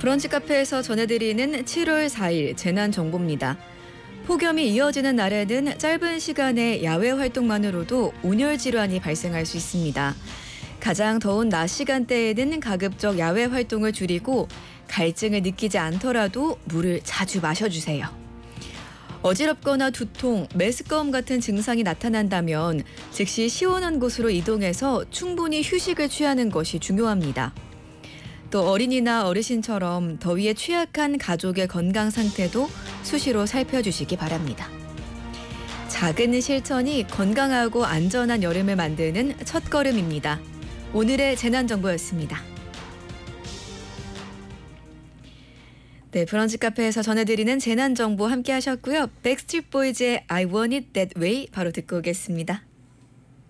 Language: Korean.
브런치 카페에서 전해드리는 7월 4일 재난정보입니다. 폭염이 이어지는 날에는 짧은 시간의 야외 활동만으로도 온열 질환이 발생할 수 있습니다. 가장 더운 낮 시간대에는 가급적 야외 활동을 줄이고 갈증을 느끼지 않더라도 물을 자주 마셔주세요. 어지럽거나 두통, 메스꺼움 같은 증상이 나타난다면 즉시 시원한 곳으로 이동해서 충분히 휴식을 취하는 것이 중요합니다. 또 어린이나 어르신처럼 더위에 취약한 가족의 건강 상태도 수시로 살펴주시기 바랍니다. 작은 실천이 건강하고 안전한 여름을 만드는 첫걸음입니다. 오늘의 재난정보였습니다. 네, 브런치 카페에서 전해드리는 재난정보 함께 하셨고요. 백스트리트 보이즈의 I Want It That Way 바로 듣고 오겠습니다.